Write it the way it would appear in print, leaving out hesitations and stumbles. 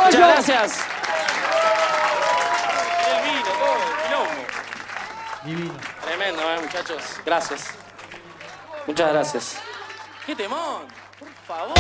Muchas gracias. El vino, todo, el quilombo. Divino. Tremendo, muchachos. Gracias. Muchas gracias. ¡Qué temón! Por favor.